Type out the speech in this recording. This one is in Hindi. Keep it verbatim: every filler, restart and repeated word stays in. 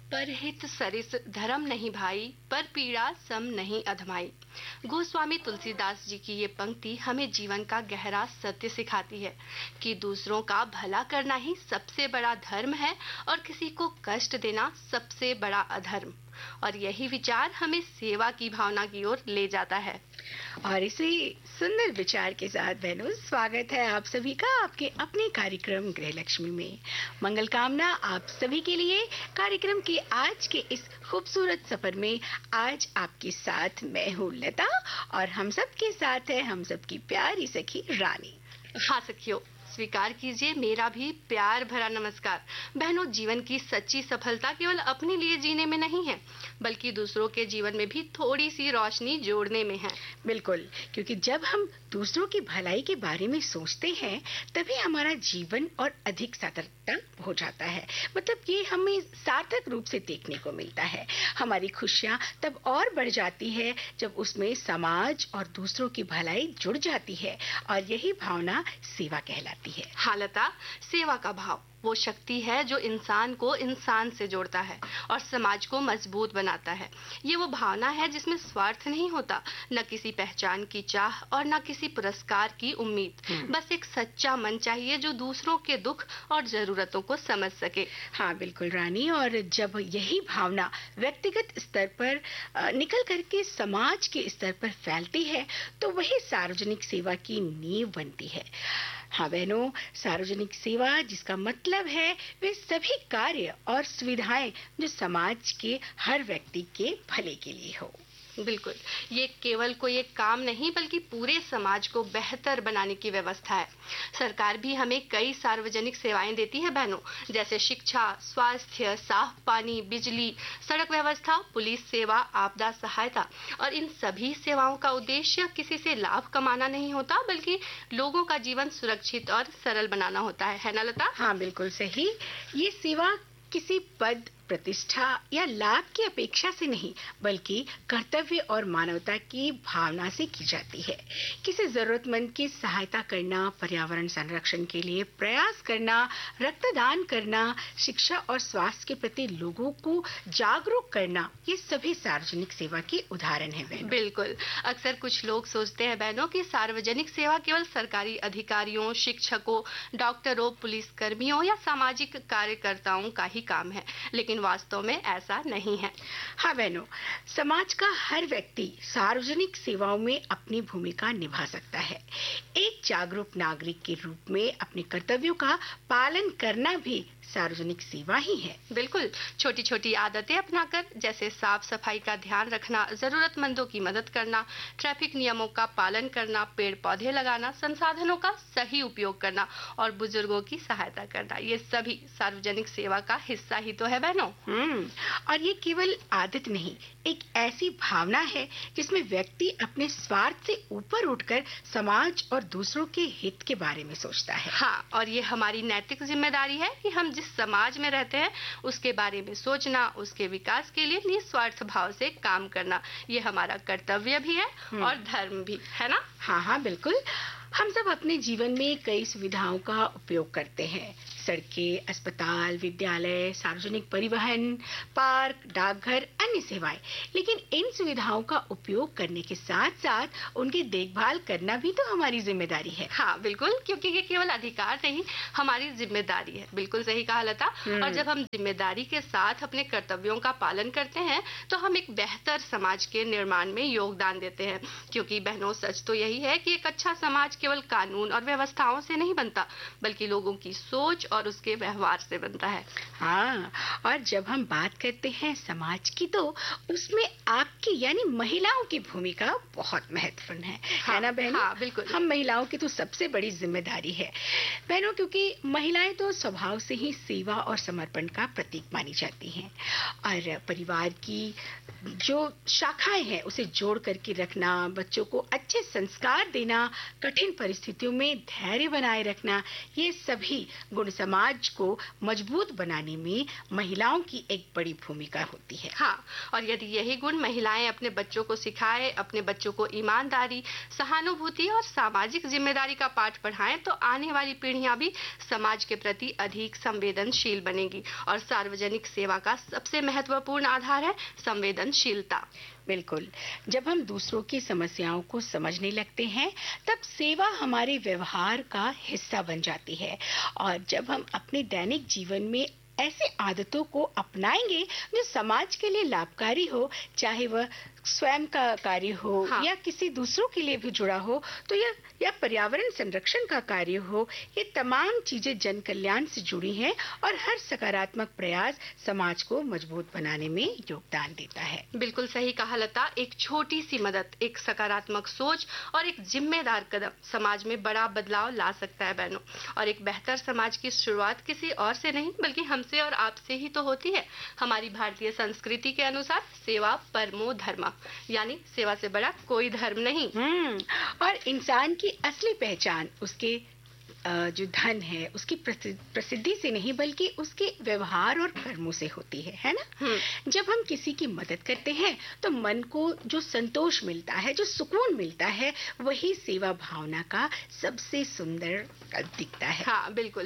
परहित सरिस धर्म नहीं भाई, पर पीड़ा सम नहीं अधमाई। गोस्वामी तुलसीदास जी की ये पंक्ति हमें जीवन का गहरा सत्य सिखाती है कि दूसरों का भला करना ही सबसे बड़ा धर्म है और किसी को कष्ट देना सबसे बड़ा अधर्म। और यही विचार हमें सेवा की भावना की ओर ले जाता है। और इसी सुंदर विचार के साथ बहनों, स्वागत है आप सभी का आपके अपने कार्यक्रम गृह लक्ष्मी में। मंगल कामना आप सभी के लिए। कार्यक्रम के आज के इस खूबसूरत सफर में आज आपके साथ मैं हूँ लता और हम सब के साथ है हम सब की प्यारी सखी रानी। हाँ सखियों, स्वीकार कीजिए मेरा भी प्यार भरा नमस्कार। बहनों, जीवन की सच्ची सफलता केवल अपने लिए जीने में नहीं है, बल्कि दूसरों के जीवन में भी थोड़ी सी रोशनी जोड़ने में है। बिल्कुल, क्योंकि जब हम दूसरों की भलाई के बारे में सोचते हैं तभी हमारा जीवन और अधिक सार्थकता हो जाता है। मतलब ये हमें सार्थक रूप से देखने को मिलता है। हमारी खुशियाँ तब और बढ़ जाती है जब उसमें समाज और दूसरों की भलाई जुड़ जाती है और यही भावना सेवा कहलाती है। हाँ लता, सेवा का भाव वो शक्ति है जो इंसान को इंसान से जोड़ता है और समाज को मजबूत बनाता है। ये वो भावना है जिसमें स्वार्थ नहीं होता, न किसी पहचान की चाह और न किसी पुरस्कार की उम्मीद। बस एक सच्चा मन चाहिए जो दूसरों के दुख और जरूरतों को समझ सके। हाँ बिल्कुल रानी, और जब यही भावना व्यक्तिगत स्तर पर निकल करके समाज के स्तर पर फैलती है तो वही सार्वजनिक सेवा की नींव बनती है। हाँ बहनों, सार्वजनिक सेवा जिसका मतलब है वे सभी कार्य और सुविधाएं जो समाज के हर व्यक्ति के भले के लिए हो। बिल्कुल, ये केवल कोई एक काम नहीं बल्कि पूरे समाज को बेहतर बनाने की व्यवस्था है। सरकार भी हमें कई सार्वजनिक सेवाएं देती है बहनों, जैसे शिक्षा, स्वास्थ्य, साफ पानी, बिजली, सड़क व्यवस्था, पुलिस सेवा, आपदा सहायता। और इन सभी सेवाओं का उद्देश्य किसी से लाभ कमाना नहीं होता, बल्कि लोगों का जीवन सुरक्षित और सरल बनाना होता है, है ना लता? हाँ बिल्कुल सही। ये सेवा किसी पद, प्रतिष्ठा या लाभ की अपेक्षा से नहीं बल्कि कर्तव्य और मानवता की भावना से की जाती है। किसी जरूरतमंद की सहायता करना, पर्यावरण संरक्षण के लिए प्रयास करना, रक्तदान करना, शिक्षा और स्वास्थ्य के प्रति लोगों को जागरूक करना, ये सभी सार्वजनिक सेवा के उदाहरण हैं बहनों। बिल्कुल, अक्सर कुछ लोग सोचते हैं बहनों कि सार्वजनिक सेवा केवल सरकारी अधिकारियों, शिक्षकों, डॉक्टरों, पुलिस कर्मियों या सामाजिक कार्यकर्ताओं का ही काम है, लेकिन वास्तव में ऐसा नहीं है। हाँ बहनों, समाज का हर व्यक्ति सार्वजनिक सेवाओं में अपनी भूमिका निभा सकता है। एक जागरूक नागरिक के रूप में अपने कर्तव्यों का पालन करना भी सार्वजनिक सेवा ही है। बिल्कुल, छोटी छोटी आदतें अपनाकर, जैसे साफ सफाई का ध्यान रखना, जरूरतमंदों की मदद करना, ट्रैफिक नियमों का पालन करना, पेड़ पौधे लगाना, संसाधनों का सही उपयोग करना और बुजुर्गों की सहायता करना, ये सभी सार्वजनिक सेवा का हिस्सा ही तो है बहनों। हम्म, और ये केवल आदत नहीं, एक ऐसी भावना है जिसमें व्यक्ति अपने स्वार्थ से ऊपर उठकर समाज और दूसरों के हित के बारे में सोचता है। हाँ, और ये हमारी नैतिक जिम्मेदारी है कि हम जिस समाज में रहते हैं उसके बारे में सोचना, उसके विकास के लिए निस्वार्थ भाव से काम करना, ये हमारा कर्तव्य भी है और धर्म भी, है ना? हाँ हाँ बिल्कुल। हम सब अपने जीवन में कई सुविधाओं का उपयोग करते हैं। सड़कें, अस्पताल, विद्यालय, सार्वजनिक परिवहन, पार्क, डाकघर, अन्य सेवाएं। लेकिन इन सुविधाओं का उपयोग करने के साथ साथ उनकी देखभाल करना भी तो हमारी जिम्मेदारी है। हाँ बिल्कुल, क्योंकि ये केवल अधिकार नहीं, हमारी जिम्मेदारी है। बिल्कुल सही कहा लता। और जब हम जिम्मेदारी के साथ अपने कर्तव्यों का पालन करते हैं तो हम एक बेहतर समाज के निर्माण में योगदान देते हैं। क्योंकि बहनों, सच तो यही है कि एक अच्छा समाज केवल कानून और व्यवस्थाओं से नहीं बनता, बल्कि लोगों की सोच और उसके व्यवहार से बनता है। हाँ, और जब हम बात करते हैं समाज की तो उसमें आपकी यानी महिलाओं की भूमिका बहुत महत्वपूर्ण है, हाँ, है ना बहनों? हाँ बिल्कुल। हम महिलाओं की तो सबसे बड़ी जिम्मेदारी है बहनों, क्योंकि महिलाएं तो स्वभाव से ही सेवा और समर्पण का प्रतीक मानी जाती हैं और परिवार की जो शाखाएं हैं उसे जोड़ करके रखना, बच्चों को अच्छे संस्कार देना, कठिन परिस्थितियों में धैर्य बनाए रखना, ये सभी गुण समाज को मजबूत बनाने में महिलाओं की एक बड़ी भूमिका होती है। हाँ, और यदि यही गुण महिलाएं अपने बच्चों को सिखाए, अपने बच्चों को ईमानदारी, सहानुभूति और सामाजिक जिम्मेदारी का पाठ पढ़ाएं, तो आने वाली पीढ़ियां भी समाज के प्रति अधिक संवेदनशील बनेगी। और सार्वजनिक सेवा का सबसे महत्वपूर्ण आधार है संवेदनशीलता। बिल्कुल, जब हम दूसरों की समस्याओं को समझने लगते हैं, तब सेवा हमारे व्यवहार का हिस्सा बन जाती है। और जब हम अपने दैनिक जीवन में ऐसी आदतों को अपनाएंगे जो समाज के लिए लाभकारी हो, चाहे वह स्वयं का कार्य हो हाँ। या किसी दूसरों के लिए भी जुड़ा हो, तो यह या पर्यावरण संरक्षण का कार्य हो, ये तमाम चीजें जन कल्याण से जुड़ी हैं और हर सकारात्मक प्रयास समाज को मजबूत बनाने में योगदान देता है। बिल्कुल सही कहा लता, एक छोटी सी मदद, एक सकारात्मक सोच और एक जिम्मेदार कदम समाज में बड़ा बदलाव ला सकता है बहनों। और एक बेहतर समाज की शुरुआत किसी और से नहीं बल्कि हमसे और आपसे ही तो होती है। हमारी भारतीय संस्कृति के अनुसार सेवा परमो धर्म, यानी सेवा से बड़ा कोई धर्म नहीं। हम्म, और इंसान की असली पहचान उसके जो धन है, उसकी प्रसिद्धि से नहीं बल्कि उसके व्यवहार और कर्मों से होती है, है ना? जब हम किसी की मदद करते हैं तो मन को जो संतोष मिलता है, जो सुकून मिलता है, वही सेवा भावना का सबसे सुंदर दिखता है। हाँ, बिल्कुल।